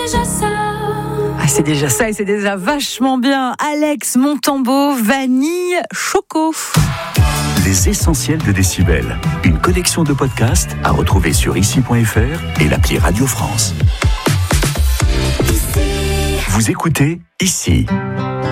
déjà ça. C'est déjà ça et c'est déjà vachement bien. Alex Montambeau, vanille, choco. Les essentiels de Décibel. Une collection de podcasts à retrouver sur ici.fr et l'appli Radio France. Vous écoutez Ici.